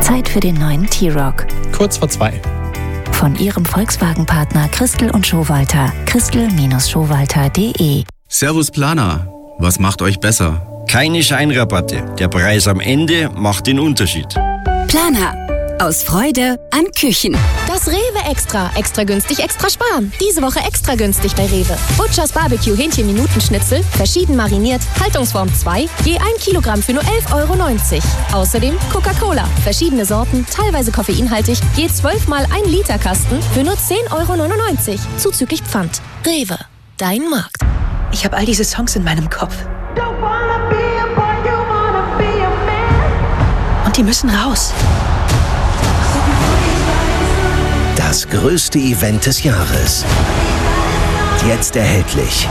Zeit für den neuen T-Roc. Kurz vor 2. Von Ihrem Volkswagen-Partner Christel und Schowalter. Christel-Schowalter.de. Servus Planer. Was macht euch besser? Keine Scheinrabatte. Der Preis am Ende macht den Unterschied. Planer. Aus Freude an Küchen. Das Rewe Extra. Extra günstig, extra sparen. Diese Woche extra günstig bei Rewe. Butchers Barbecue Hähnchen-Minutenschnitzel, verschieden mariniert, Haltungsform 2, je 1 Kilogramm für nur 11,90 €. Außerdem Coca-Cola, verschiedene Sorten, teilweise koffeinhaltig, je 12 mal 1 Liter Kasten für nur 10,99 €. Zuzüglich Pfand. Rewe, dein Markt. Ich habe all diese Songs in meinem Kopf. Und die müssen raus. Das größte Event des Jahres. Jetzt erhältlich.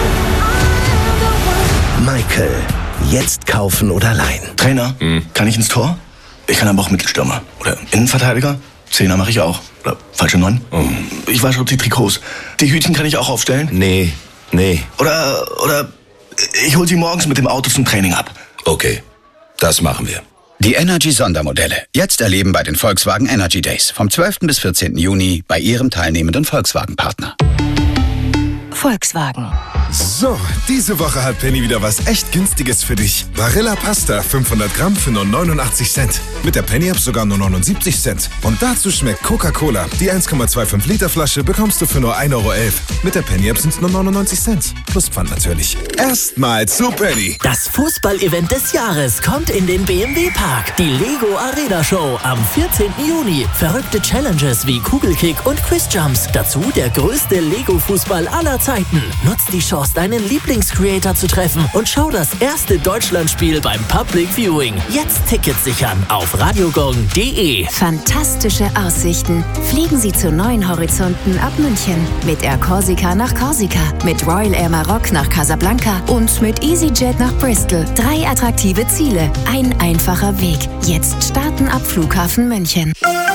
Michael. Jetzt kaufen oder leihen. Trainer, kann ich ins Tor? Ich kann aber auch Mittelstürmer. Oder Innenverteidiger? Zehner mache ich auch. Oder falsche 9. Ich wasche auch die Trikots. Die Hütchen kann ich auch aufstellen? Nee. Oder ich hol sie morgens mit dem Auto zum Training ab. Okay, das machen wir. Die Energy-Sondermodelle. Jetzt erleben bei den Volkswagen Energy Days. Vom 12. bis 14. Juni bei Ihrem teilnehmenden Volkswagen-Partner. Volkswagen. So, diese Woche hat Penny wieder was echt Günstiges für dich. Barilla Pasta 500 Gramm für nur 89 Cent. Mit der Penny-App sogar nur 79 Cent. Und dazu schmeckt Coca-Cola. Die 1,25 Liter Flasche bekommst du für nur 1,11 €. Mit der Penny-App sind es nur 99 Cent. Plus Pfand natürlich. Erstmal zu Penny. Das Fußball-Event des Jahres kommt in den BMW-Park. Die Lego Arena Show am 14. Juni. Verrückte Challenges wie Kugelkick und Quizjumps. Dazu der größte Lego-Fußball aller Zeiten. Nutzt die Chance, deinen Lieblingscreator zu treffen und schau das erste Deutschlandspiel beim Public Viewing. Jetzt Tickets sichern auf radiogong.de. Fantastische Aussichten. Fliegen Sie zu neuen Horizonten ab München. Mit Air Corsica nach Korsika, mit Royal Air Maroc nach Casablanca und mit EasyJet nach Bristol. 3 attraktive Ziele, ein einfacher Weg. Jetzt starten ab Flughafen München.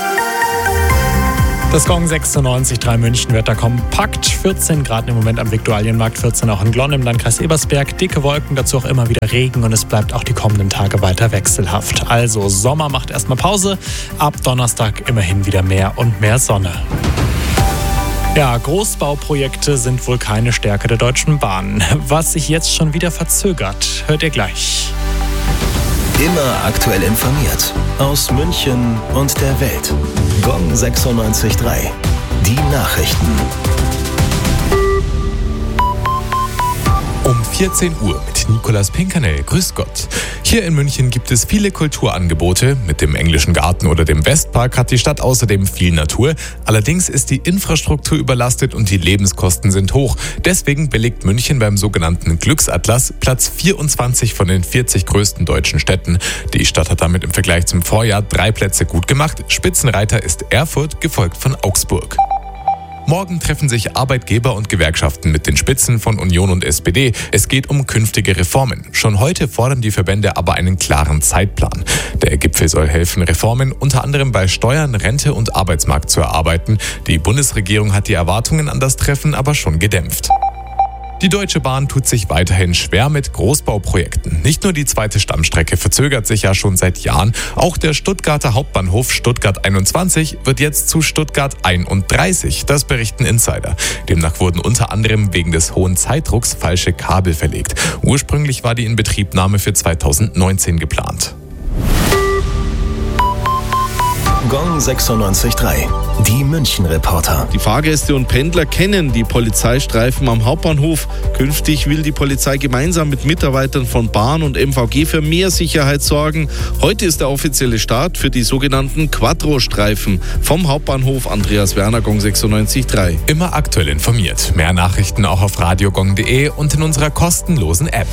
Das Gong 96,3 München-Wetter kompakt. 14 Grad im Moment am Viktualienmarkt, 14 auch in Glonn im Landkreis Ebersberg. Dicke Wolken, dazu auch immer wieder Regen und es bleibt auch die kommenden Tage weiter wechselhaft. Also Sommer macht erstmal Pause. Ab Donnerstag immerhin wieder mehr und mehr Sonne. Ja, Großbauprojekte sind wohl keine Stärke der Deutschen Bahn. Was sich jetzt schon wieder verzögert, hört ihr gleich. Immer aktuell informiert. Aus München und der Welt. Gong 96,3. Die Nachrichten. Um 14 Uhr mit Nicolas Pinkernell. Grüß Gott. Hier in München gibt es viele Kulturangebote. Mit dem Englischen Garten oder dem Westpark hat die Stadt außerdem viel Natur. Allerdings ist die Infrastruktur überlastet und die Lebenskosten sind hoch. Deswegen belegt München beim sogenannten Glücksatlas Platz 24 von den 40 größten deutschen Städten. Die Stadt hat damit im Vergleich zum Vorjahr 3 Plätze gut gemacht. Spitzenreiter ist Erfurt, gefolgt von Augsburg. Morgen treffen sich Arbeitgeber und Gewerkschaften mit den Spitzen von Union und SPD. Es geht um künftige Reformen. Schon heute fordern die Verbände aber einen klaren Zeitplan. Der Gipfel soll helfen, Reformen unter anderem bei Steuern, Rente und Arbeitsmarkt zu erarbeiten. Die Bundesregierung hat die Erwartungen an das Treffen aber schon gedämpft. Die Deutsche Bahn tut sich weiterhin schwer mit Großbauprojekten. Nicht nur die zweite Stammstrecke verzögert sich ja schon seit Jahren, auch der Stuttgarter Hauptbahnhof Stuttgart 21 wird jetzt zu Stuttgart 31, das berichten Insider. Demnach wurden unter anderem wegen des hohen Zeitdrucks falsche Kabel verlegt. Ursprünglich war die Inbetriebnahme für 2019 geplant. Gong 96,3. Die München-Reporter. Die Fahrgäste und Pendler kennen die Polizeistreifen am Hauptbahnhof. Künftig will die Polizei gemeinsam mit Mitarbeitern von Bahn und MVG für mehr Sicherheit sorgen. Heute ist der offizielle Start für die sogenannten Quattro-Streifen. Vom Hauptbahnhof Andreas Werner, Gong 96,3. Immer aktuell informiert. Mehr Nachrichten auch auf radiogong.de und in unserer kostenlosen App.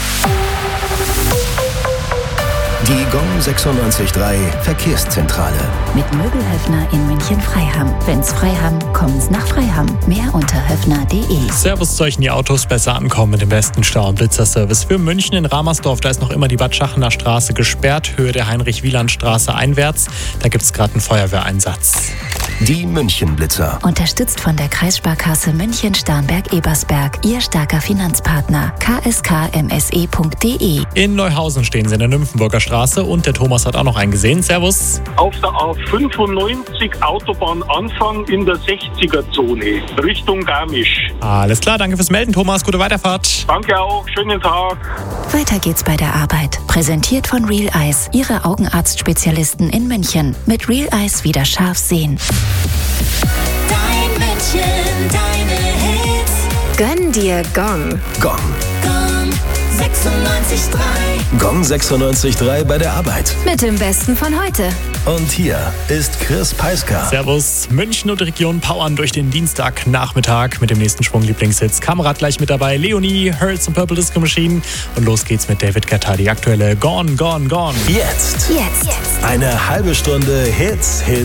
Die Gong 96,3 Verkehrszentrale. Mit Möbelhöfner in München-Freiham. Wenn's Freiham, kommen's nach Freiham. Mehr unter höfner.de. Servus, sollten die Autos besser ankommen mit dem besten Stau- und Blitzerservice für München in Ramersdorf. Da ist noch immer die Bad Schachener Straße gesperrt, Höhe der Heinrich-Wieland-Straße einwärts. Da gibt's gerade einen Feuerwehreinsatz. Die München-Blitzer. Unterstützt von der Kreissparkasse München-Starnberg-Ebersberg. Ihr starker Finanzpartner. kskmse.de. In Neuhausen stehen sie in der Nymphenburger Straße und der Thomas hat auch noch einen gesehen. Servus. Auf der A95 Autobahnanfang in der 60er-Zone Richtung Garmisch. Alles klar, danke fürs Melden, Thomas. Gute Weiterfahrt. Danke auch, schönen Tag. Weiter geht's bei der Arbeit. Präsentiert von Real Eyes, Ihre Augenarztspezialisten in München. Mit Real Eyes wieder scharf sehen. Dein München, deine Hits. Gönn dir Gong. Gong. Gong 96.3. Gong 96.3 bei der Arbeit. Mit dem Besten von heute. Und hier ist Chris Peiska. Servus. München und Region powern durch den Dienstagnachmittag mit dem nächsten Schwung Lieblingshits. Kamerad gleich mit dabei. Leonie, Hurts und Purple Disco Machine. Und los geht's mit David Guetta, die aktuelle Gone, Gone, Gone. Jetzt. Eine halbe Stunde Hits, Hits,